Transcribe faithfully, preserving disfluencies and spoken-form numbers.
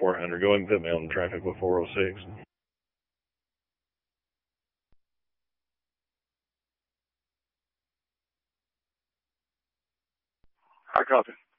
four hundred. Go ahead and put me on traffic with four oh six. I copy.